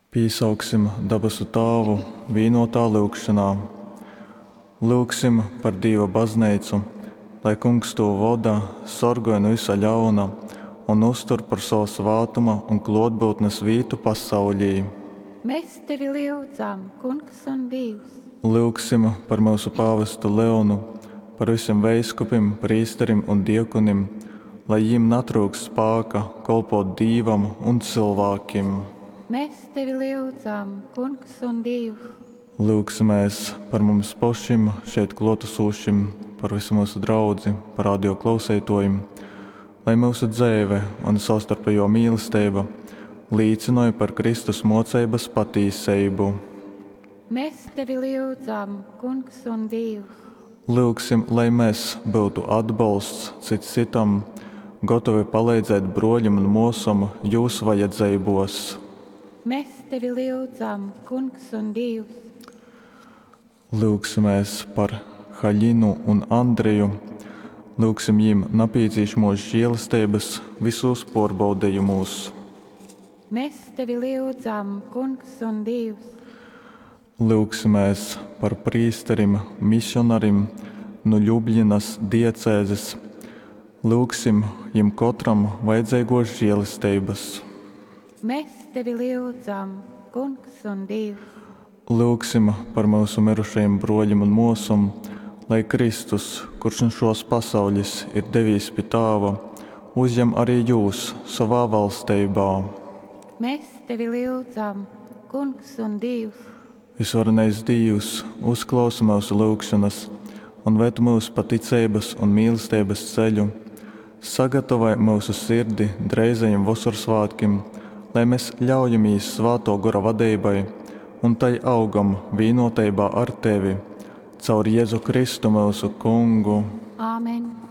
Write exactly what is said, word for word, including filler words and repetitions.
Piesauksim dabasu Tēvu vienotā lūgšanā. Lūgsim par Dieva baznīcu, lai Kungs to vada, sargāj no visa ļauna un uztur par savu svētuma un klātbūtnes vietu pasaulī. Mēs tevi lūdzam, Kungs un Dievs. Lūgsim par mūsu pāvestu Leonu, par visiem veiskupiem, prīsterim un diakonim, lai viņiem netrūkst spēka kalpot Dievam un cilvēkiem. Mēs tevi lūdzam, Kungs un Dievs. Lūgsimies par mums pašiem, šeit klātesošiem, par visu mūsu draugu, par radio klausītājiem, lai mūsu dzīve un savstarpējo mīlestība liecināja par Kristus mocības patiesību. Mēs tevi lūdzam, Kungs un Dievs. Lūgsim, lai mēs būtu atbalsts cits citam, gatavi palīdzēt broļiem un mūsam jūsu vajadzībos. Mēs tevi lūdzam, Kungs un Dievs. Lūgsimies par Haļinu un Andreju. Lūgsim viņiem nepieciešamos žēlastības visos pārbaudījumos. Mēs tevi lūdzam, Kungs un Dievs. Lūgsimies par prīsterim, misionarim no Ļubljanas diecēzes. Lūgsim viņiem katram vajadzīgos žēlastības. Mēs tevi lūdzam, Kungs un Dievs. Lūgsim par mūsu mirušajiem broļiem un mūsam, lai Kristus, kurš no šos pasaules ir devies pie Tēva, uzņem arī jūs savā valstībā. Mēs tevi lūdzam, Kungs un Dievs. Visvarenais Dievs, uzklausa mūsu lūgšanas un ved mūsu pa ticības un mīlestības ceļu. Sagatavoj mūsu sirdi dreizajiem vasarsvētkiem, lai mēs ļaujamies Svēto gara vadībai un tai augam vienotībā ar Tevi, caur Jēzu Kristu mūsu Kungu. Āmen.